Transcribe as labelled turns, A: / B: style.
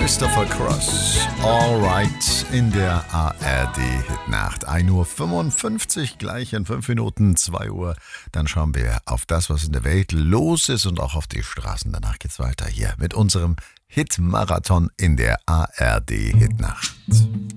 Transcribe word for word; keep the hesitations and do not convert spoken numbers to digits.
A: Christopher Cross, Alright, in der A R D-Hitnacht. ein Uhr fünfundfünfzig, gleich in fünf Minuten, zwei Uhr. Dann schauen wir auf das, was in der Welt los ist und auch auf die Straßen. Danach geht's weiter hier mit unserem Hit-Marathon in der A R D-Hitnacht.